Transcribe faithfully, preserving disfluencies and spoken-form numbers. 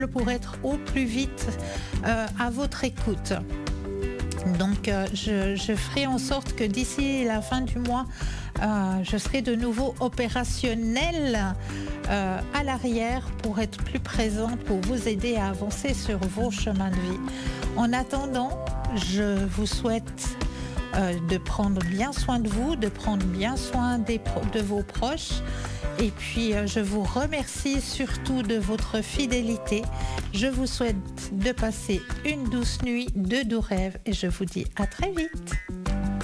pour être au plus vite euh, à votre écoute. Donc euh, je, je ferai en sorte que d'ici la fin du mois, euh, je serai de nouveau opérationnelle euh, à l'arrière pour être plus présente, pour vous aider à avancer sur vos chemins de vie. En attendant, je vous souhaite euh, de prendre bien soin de vous, de prendre bien soin des, de vos proches. Et puis, euh, je vous remercie surtout de votre fidélité. Je vous souhaite de passer une douce nuit, de doux rêves et je vous dis à très vite.